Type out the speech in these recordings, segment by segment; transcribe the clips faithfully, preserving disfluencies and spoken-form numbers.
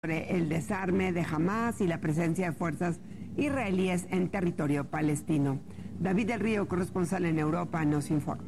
sobre el desarme de Hamás y la presencia de fuerzas israelíes en territorio palestino. David del Río, corresponsal en Europa, nos informa.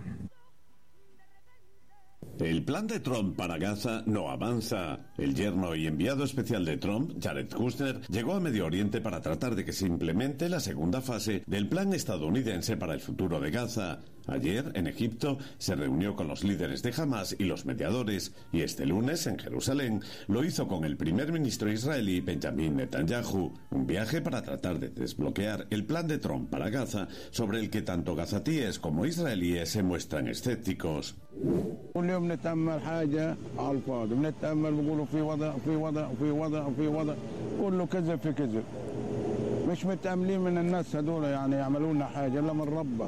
El plan de Trump para Gaza no avanza. El yerno y enviado especial de Trump, Jared Kushner, llegó a Medio Oriente para tratar de que se implemente la segunda fase del plan estadounidense para el futuro de Gaza. Ayer, en Egipto, se reunió con los líderes de Hamás y los mediadores, y este lunes, en Jerusalén, lo hizo con el primer ministro israelí Benjamin Netanyahu, un viaje para tratar de desbloquear el plan de Trump para Gaza, sobre el que tanto gazatíes como israelíes se muestran escépticos. نتأمل حاجة على الفاضي بنتأمل بيقولوا في وضع في وضع في وضع في وضع كله كذب في كذب مش متأملين من الناس هذول يعني يعملوا لنا حاجة إلا من ربك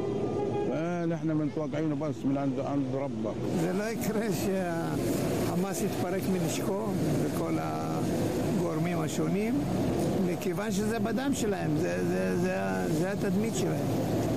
فنحن متوقعينه بس من عند عند ربك. זה לא יקרה שהחמאס יתפרק מנשקו וכל הגורמים השונים מכיוון שזה בדם שלהם זה זה זה זה התדמית שלהם.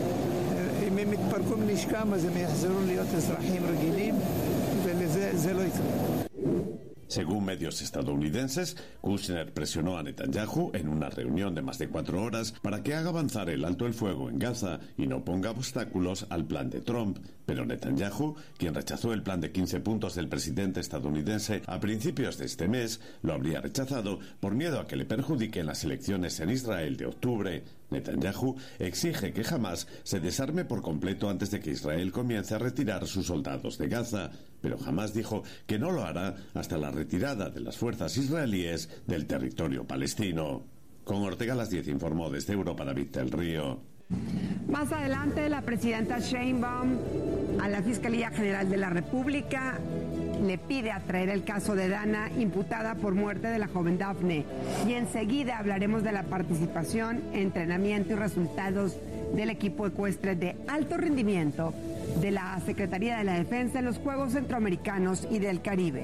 אם הם יתפרקו מנשקם אז הם יחזרו להיות אזרחים רגילים ולזה זה לא יקרה. Según medios estadounidenses, Kushner presionó a Netanyahu en una reunión de más de cuatro horas para que haga avanzar el alto el fuego en Gaza y no ponga obstáculos al plan de Trump. Pero Netanyahu, quien rechazó el plan de quince puntos del presidente estadounidense a principios de este mes, lo habría rechazado por miedo a que le perjudiquen las elecciones en Israel de octubre. Netanyahu exige que Hamás se desarme por completo antes de que Israel comience a retirar sus soldados de Gaza, pero Hamás dijo que no lo hará hasta la retirada de las fuerzas israelíes del territorio palestino. Con Ortega a las diez informó desde Europa David del Río. Más adelante, la presidenta Sheinbaum a la Fiscalía General de la República le pide atraer el caso de Dana, imputada por muerte de la joven Dafne. Y enseguida hablaremos de la participación, entrenamiento y resultados del equipo ecuestre de alto rendimiento de la Secretaría de la Defensa en los Juegos Centroamericanos y del Caribe.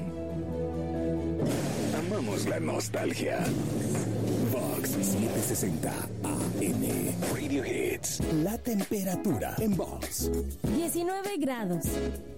Amamos la nostalgia. Vox setecientos sesenta A M Radio Hits. La temperatura en Vox. diecinueve grados.